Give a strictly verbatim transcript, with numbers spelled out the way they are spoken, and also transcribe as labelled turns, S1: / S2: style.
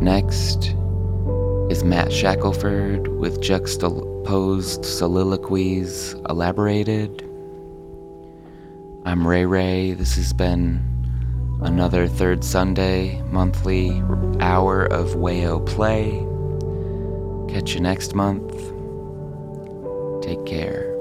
S1: next is Matt Shackelford with juxtaposed soliloquies elaborated. I'm Ray Ray. This has been another third Sunday monthly hour of Wayo Play. Catch you next month. Take care.